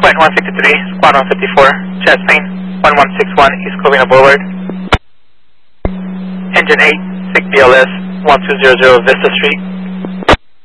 Flight 153, Squad 154, Jetplane 1161 East Covina Boulevard. Engine 8, SIG BLS 1200 Vista Street.